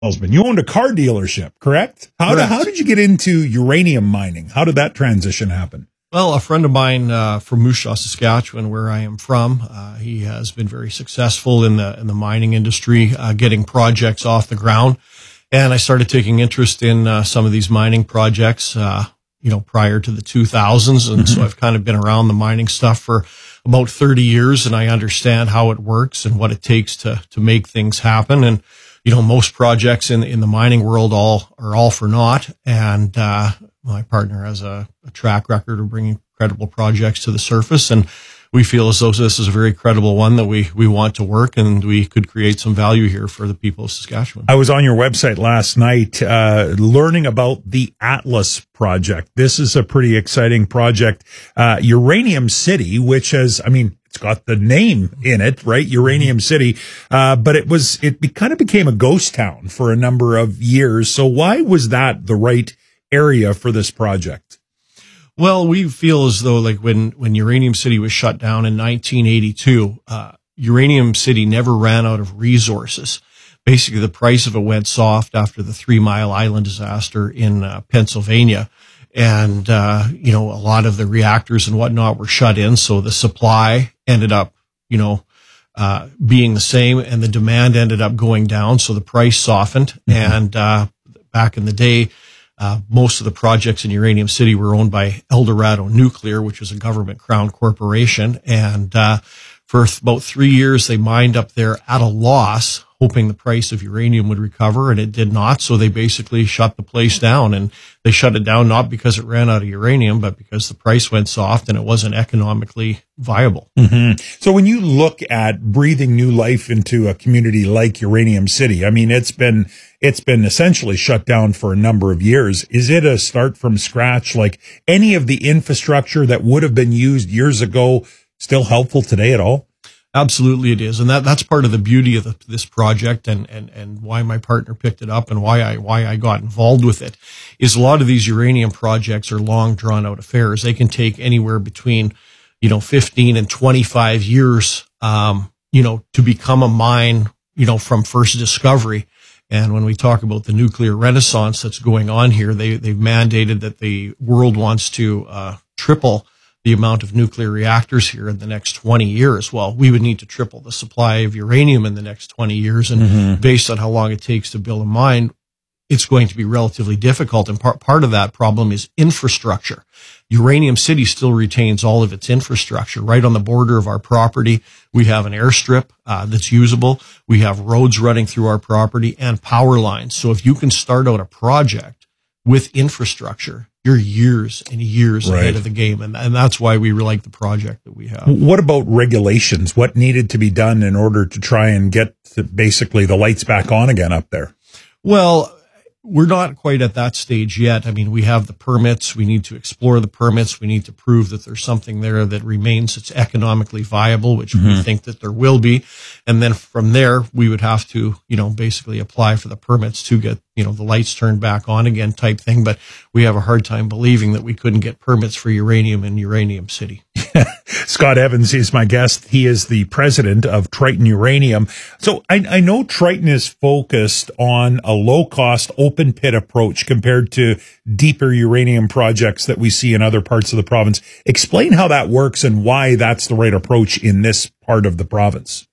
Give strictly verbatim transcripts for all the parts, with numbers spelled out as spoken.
Husband, you owned a car dealership, correct? How, Correct. Did, how did you get into uranium mining? How did that transition happen? Well, a friend of mine uh, from Moose Jaw, Saskatchewan, where I am from, uh, he has been very successful in the in the mining industry, uh, getting projects off the ground. And I started taking interest in uh, some of these mining projects, uh, you know, prior to the two thousands. And mm-hmm. so I've kind of been around the mining stuff for about thirty years, and I understand how it works and what it takes to to make things happen. And you know, most projects in in the mining world all are all for naught. And uh, my partner has a, a track record of bringing credible projects to the surface, and we feel as though this is a very credible one that we we want to work, and we could create some value here for the people of Saskatchewan. I was on your website last night, uh, learning about the Atlas project. This is a pretty exciting project. Uh, Uranium City, which has, I mean, it's got the name in it, right? Uranium City. Uh, but it was, it be, kind of became a ghost town for a number of years. So why was that the right area for this project? Well, we feel as though like when, when Uranium City was shut down in nineteen eighty-two, uh, Uranium City never ran out of resources. Basically, the price of it went soft after the Three Mile Island disaster in uh, Pennsylvania. And, uh, you know, a lot of the reactors and whatnot were shut in. So the supply ended up, you know, uh, being the same, and the demand ended up going down. So the price softened. Mm-hmm. And, uh, back in the day, uh, most of the projects in Uranium City were owned by Eldorado Nuclear, which was a government crown corporation. And, uh, for th- about three years, they mined up there at a loss, hoping the price of uranium would recover, and it did not. So they basically shut the place down, and they shut it down not because it ran out of uranium, but because the price went soft and it wasn't economically viable. Mm-hmm. So when you look at breathing new life into a community like Uranium City, I mean, it's been, it's been essentially shut down for a number of years. Is it a start from scratch? Like any of the infrastructure that would have been used years ago still helpful today at all? Absolutely it is. And that, that's part of the beauty of the, this project, and, and, and why my partner picked it up and why I, why I got involved with it is a lot of these uranium projects are long drawn out affairs. They can take anywhere between, you know, fifteen and twenty-five years, um, you know, to become a mine, you know, from first discovery. And when we talk about the nuclear renaissance that's going on here, they, they've mandated that the world wants to, uh, triple the amount of nuclear reactors here in the next twenty years. Well, we would need to triple the supply of uranium in the next twenty years. And mm-hmm. based on how long it takes to build a mine, it's going to be relatively difficult. And part, part of that problem is infrastructure. Uranium City still retains all of its infrastructure. Right on the border of our property, we have an airstrip uh, that's usable. We have roads running through our property and power lines. So if you can start out a project with infrastructure, you're years and years right. ahead of the game. And, and that's why we like the project that we have. What about regulations? What needed to be done in order to try and get the, basically the lights back on again up there? Well, we're not quite at that stage yet. I mean, we have the permits. We need to explore the permits. We need to prove that there's something there that remains that's economically viable, which mm-hmm. we think that there will be. And then from there, we would have to, you know, basically apply for the permits to get, you know, the lights turned back on again type thing. But we have a hard time believing that we couldn't get permits for uranium in Uranium City. Scott Evans is my guest. He is the president of Triton Uranium. So I, I know Triton is focused on a low-cost open pit approach compared to deeper uranium projects that we see in other parts of the province. Explain how that works and why that's the right approach in this part of the province.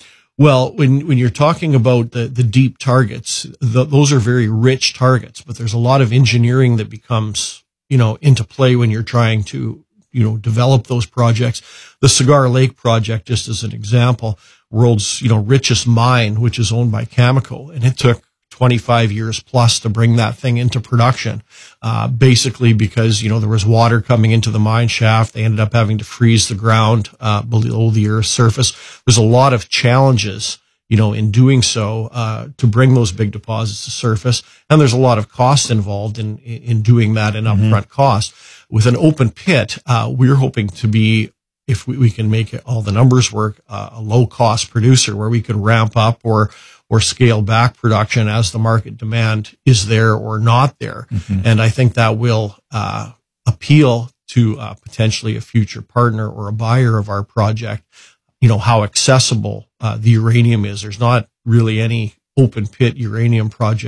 Well, when, when you're talking about the, the deep targets, the, those are very rich targets, but there's a lot of engineering that becomes, you know, into play when you're trying to, you know, develop those projects. The Cigar Lake project, just as an example, world's, you know, richest mine, which is owned by Cameco, and it took twenty-five years plus to bring that thing into production. Uh, basically because, you know, there was water coming into the mine shaft. They ended up having to freeze the ground, uh, below the Earth's surface. There's a lot of challenges, you know, in doing so, uh, to bring those big deposits to surface. And there's a lot of cost involved in, in doing that and upfront mm-hmm. cost. With an open pit, uh, we're hoping to be, if we, we can make it, all the numbers work, uh, a low cost producer where we can ramp up or, or scale back production as the market demand is there or not there. Mm-hmm. And I think that will, uh, appeal to, uh, potentially a future partner or a buyer of our project, you know, how accessible, uh, the uranium is. There's not really any open pit uranium project